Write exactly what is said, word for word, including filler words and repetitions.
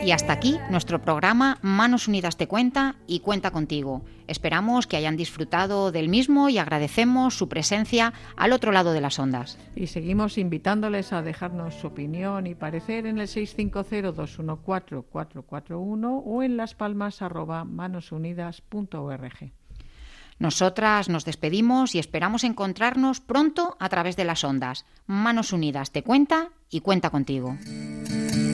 Y hasta aquí nuestro programa Manos Unidas te cuenta y cuenta contigo. Esperamos que hayan disfrutado del mismo y agradecemos su presencia al otro lado de las ondas. Y seguimos invitándoles a dejarnos su opinión y parecer en el seis cinco cero, dos uno cuatro, cuatro cuatro uno o en laspalmas arroba manosunidas punto org. Nosotras nos despedimos y esperamos encontrarnos pronto a través de las ondas. Manos Unidas te cuenta y cuenta contigo.